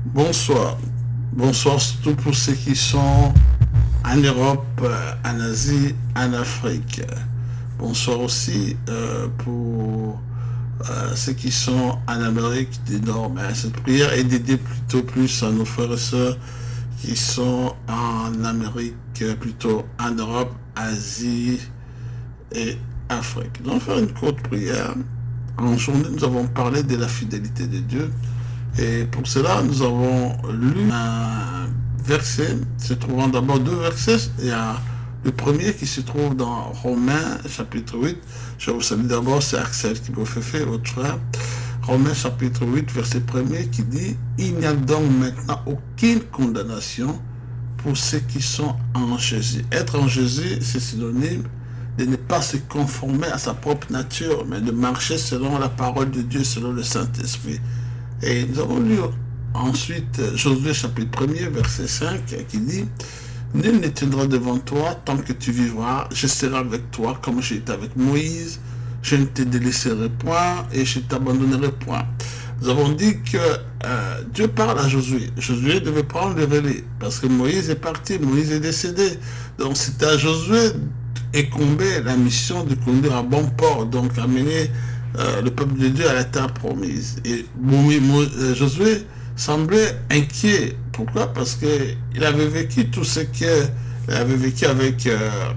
Bonsoir. Bonsoir surtout pour ceux qui sont en Europe, en Asie, en Afrique. Bonsoir aussi pour ceux qui sont en Amérique du Nord. Mais cette prière est dédiée plutôt plus à nos frères et sœurs qui sont en Amérique, plutôt en Europe, Asie et Afrique. Nous allons faire une courte prière. En journée, nous avons parlé de la fidélité de Dieu. Et pour cela, nous avons lu un verset, se trouvant d'abord deux versets. Il y a le premier qui se trouve dans Romains chapitre 8. Je vous salue d'abord, c'est Axel qui vous fait votre frère. Romains chapitre 8, verset 1er qui dit « Il n'y a donc maintenant aucune condamnation pour ceux qui sont en Jésus. » Être en Jésus, c'est synonyme de ne pas se conformer à sa propre nature, mais de marcher selon la parole de Dieu, selon le Saint-Esprit. Et nous avons lu ensuite Josué chapitre 1er, verset 5, qui dit « Nul ne tiendra devant toi tant que tu vivras, je serai avec toi comme j'ai été avec Moïse, je ne te délaisserai point et je ne t'abandonnerai point. » Nous avons dit que Dieu parle à Josué. Josué devait prendre le relais parce que Moïse est parti, Moïse est décédé. Donc c'était à Josué incomber la mission de conduire à bon port, donc amener le peuple de Dieu à la terre promise. Et Josué semblait inquiet. Pourquoi? Parce qu'il avait vécu tout ce qu'il avait vécu avec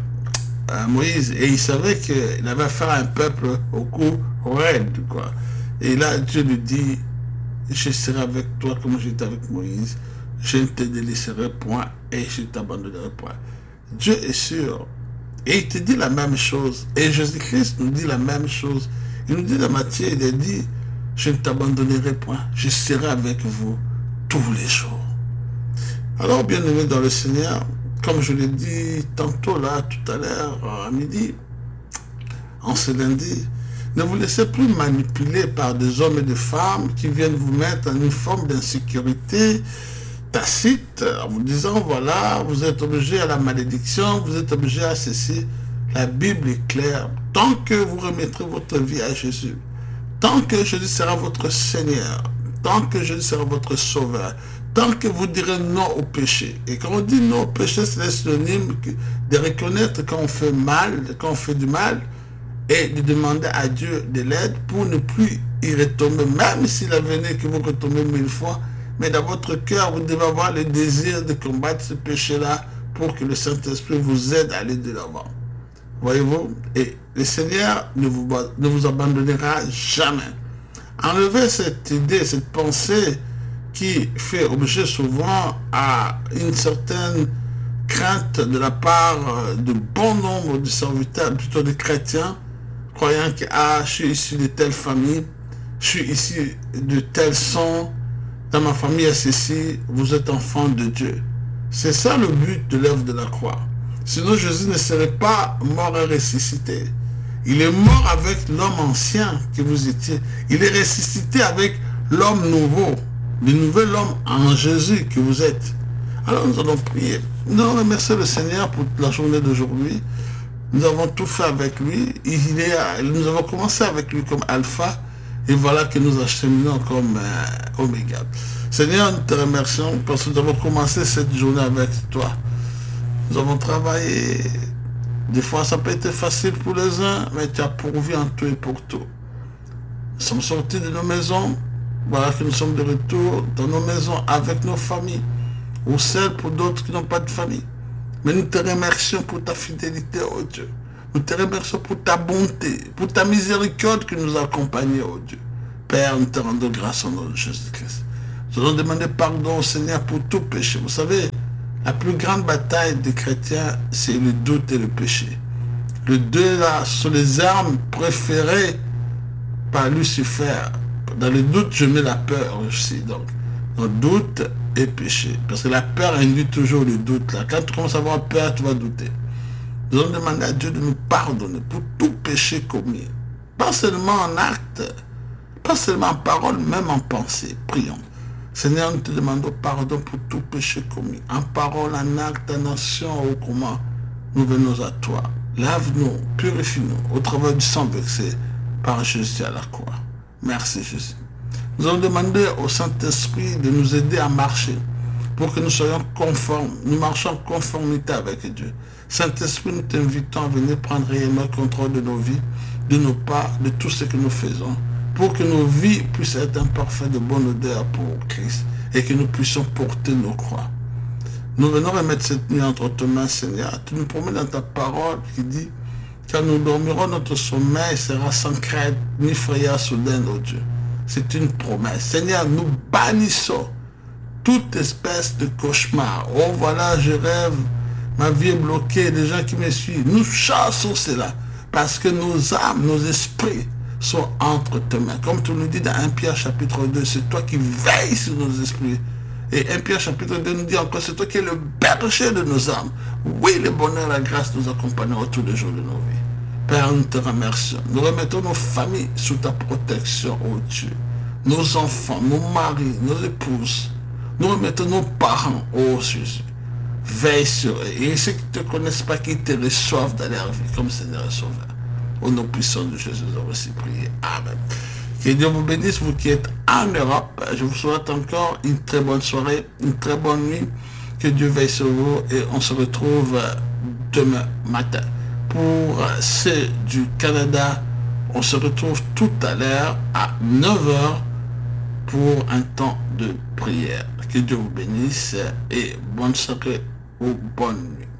Moïse, et il savait qu'il avait affaire à un peuple au cou raide, quoi. Et là, Dieu lui dit, je serai avec toi comme j'étais avec Moïse, je ne te délaisserai point et je ne t'abandonnerai point. Dieu est sûr. Et il te dit la même chose. Et Jésus-Christ nous dit la même chose. Il nous dit dans Matthieu, il a dit, je ne t'abandonnerai point, je serai avec vous tous les jours. Alors, bien aimé dans le Seigneur, comme je l'ai dit tantôt là, tout à l'heure, à midi, en ce lundi, ne vous laissez plus manipuler par des hommes et des femmes qui viennent vous mettre en une forme d'insécurité tacite, en vous disant, voilà, vous êtes obligé à la malédiction, vous êtes obligé à ceci. La Bible est claire. Tant que vous remettrez votre vie à Jésus, tant que Jésus sera votre Seigneur, tant que Jésus sera votre Sauveur, tant que vous direz non au péché. Et quand on dit non au péché, c'est le synonyme de reconnaître quand on fait mal, quand on fait du mal, et de demander à Dieu de l'aide pour ne plus y retomber, même s'il a venu que vous retombez 1000 fois. Mais dans votre cœur, vous devez avoir le désir de combattre ce péché-là pour que le Saint-Esprit vous aide à aller de l'avant. Voyez-vous? Et le Seigneur ne vous abandonnera jamais. Enlevez cette idée, cette pensée qui fait objet souvent à une certaine crainte de la part de bon nombre de serviteurs, plutôt de chrétiens, croyant que je suis issu de telle famille, je suis issu de tel sang, dans ma famille est ceci, vous êtes enfant de Dieu. C'est ça le but de l'œuvre de la croix. Sinon Jésus ne serait pas mort et ressuscité. Il est mort avec l'homme ancien que vous étiez. Il est ressuscité avec l'homme nouveau, le nouvel homme en Jésus que vous êtes. Alors nous allons prier. Nous allons remercier le Seigneur pour la journée d'aujourd'hui. Nous avons tout fait avec lui. Nous avons commencé avec lui comme alpha. Et voilà que nous acheminons comme oméga. Seigneur, nous te remercions parce que nous avons commencé cette journée avec toi. Nous avons travaillé. Des fois, ça peut être facile pour les uns, mais tu as pourvu en tout et pour tout. Nous sommes sortis de nos maisons. Voilà que nous sommes de retour dans nos maisons avec nos familles. Ou celles pour d'autres qui n'ont pas de famille. Mais nous te remercions pour ta fidélité, oh Dieu. Nous te remercions pour ta bonté, pour ta miséricorde qui nous accompagne, oh Dieu. Père, nous te rendons grâce au nom de Jésus-Christ. Nous allons demander pardon au Seigneur pour tout péché. Vous savez, la plus grande bataille des chrétiens, c'est le doute et le péché. Les deux là sont les armes préférées par Lucifer. Dans le doute, je mets la peur aussi. Donc, doute et péché. Parce que la peur induit toujours le doute. Là. Quand tu commences à avoir peur, tu vas douter. Nous allons demander à Dieu de nous pardonner pour tout péché commis. Pas seulement en acte, pas seulement en parole, même en pensée. Prions. Seigneur, nous te demandons pardon pour tout péché commis. En parole, en acte, en action, ou comment nous venons à toi. Lave-nous, purifie-nous au travers du sang versé par Jésus à la croix. Merci Jésus. Nous allons demander au Saint-Esprit de nous aider à marcher pour que nous soyons conformes, nous marchons en conformité avec Dieu. Saint-Esprit, nous t'invitons à venir prendre réellement le contrôle de nos vies, de nos pas, de tout ce que nous faisons, pour que nos vies puissent être un parfum de bonne odeur pour Christ et que nous puissions porter nos croix. Nous venons remettre cette nuit entre tes mains, Seigneur. Tu nous promets dans ta parole qui dit, quand nous dormirons, notre sommeil sera sans crainte ni frayeur soudaine, oh Dieu. C'est une promesse. Seigneur, nous bannissons toute espèce de cauchemar. Oh voilà, je rêve, ma vie est bloquée, les gens qui me suivent. Nous chassons cela parce que nos âmes, nos esprits sont entre tes mains. Comme tu nous dis dans 1 Pierre chapitre 2, c'est toi qui veilles sur nos esprits. Et 1 Pierre chapitre 2 nous dit encore, c'est toi qui es le berger de nos âmes. Oui, le bonheur et la grâce nous accompagneront tous les jours de nos vies. Père, nous te remercions. Nous remettons nos familles sous ta protection, oh Dieu. Nos enfants, nos maris, nos épouses. Nous remettons nos parents, oh Jésus. Veille sur eux. Et ceux qui ne te connaissent pas, qui te reçoivent dans leur vie comme Seigneur et Sauveur. Au nom puissant de Jésus, nous avons aussi prié. Amen. Que Dieu vous bénisse, vous qui êtes en Europe. Je vous souhaite encore une très bonne soirée, une très bonne nuit. Que Dieu veille sur vous et on se retrouve demain matin. Pour ceux du Canada, on se retrouve tout à l'heure à 9h pour un temps de prière. Que Dieu vous bénisse et bonne soirée ou bonne nuit.